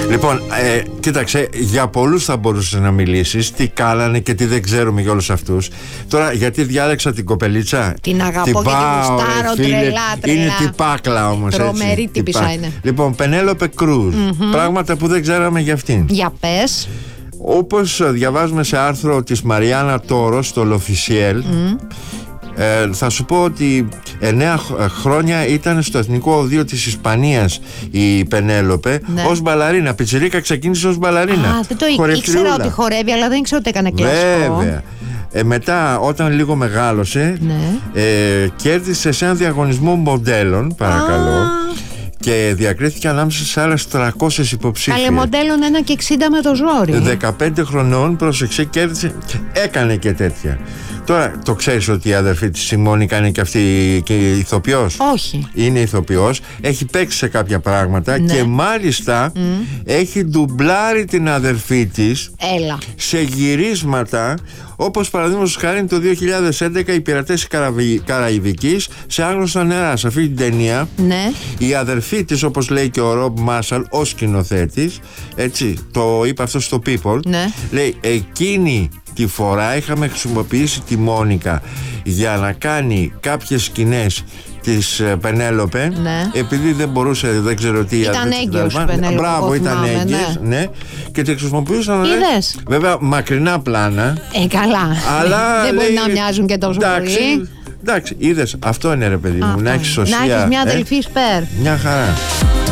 Λοιπόν, κοίταξε, για πολλούς θα μπορούσες να μιλήσεις. Τι κάνανε και τι δεν ξέρουμε για όλους αυτούς. Τώρα, γιατί διάλεξα την κοπελίτσα. Την αγαπώ και την γουστάρω, τρελά. Είναι τυπάκλα όμως. Τρομερή τύπισσα είναι. Λοιπόν, Πενέλοπε Κρούζ. Πράγματα που δεν ξέραμε για αυτήν. Για πες. Όπως διαβάζουμε σε άρθρο της Μαριάννα Τόρο στο L'Officiel, θα σου πω ότι 9 χρόνια ήταν στο Εθνικό Οδείο της Ισπανίας η Πενέλοπε, ναι, ως μπαλαρίνα. Πιτσιρίκα ξεκίνησε ως μπαλαρίνα. Δεν το ήξερα ότι χορεύει, αλλά δεν ήξερα ότι έκανε κλασικό. Βέβαια. Μετά, όταν λίγο μεγάλωσε, ναι, κέρδισε σε έναν διαγωνισμό μοντέλων, παρακαλώ, και διακρίθηκε ανάμεσα σε άλλες 300 υποψήφιες. Καλέ, μοντέλων 1,60 με το ζόρι. 15 χρονών, πρόσεξε, κέρδισε. Έκανε και τέτοια. Τώρα, το ξέρεις ότι η αδερφή της η Μόνικα είναι και αυτή και ηθοποιός? Όχι. Είναι ηθοποιός, έχει παίξει σε κάποια πράγματα, ναι, και μάλιστα έχει ντουμπλάρει την αδερφή της. Έλα. Σε γυρίσματα, όπως παραδείγματος χάρη το 2011 οι Πειρατές Καραϊβικής σε Άγνωστα νερά. Σε αυτή την ταινία, ναι, η αδερφή της, όπως λέει και ο Ρομπ Μάρσαλ ως σκηνοθέτης, έτσι, το είπε αυτό στο People, ναι, λέει, εκείνη τη φορά είχαμε χρησιμοποιήσει τη Μόνικα για να κάνει κάποιες σκηνές της Πενέλοπε, ναι, επειδή δεν μπορούσε, δεν ξέρω τι. Ήταν έγκυος Πενέλοπε. Μπράβο, ήταν έγκυος, ναι, και τη χρησιμοποιούσαν. Είδες? Βέβαια, μακρινά πλάνα. Καλά. Αλλά δεν μπορεί να μοιάζουν και τόσο πολύ. Εντάξει, είδες, αυτό είναι, ρε παιδί μου, να έχεις σωσία. Να έχεις μια αδελφή σπέρ. Μια χαρά.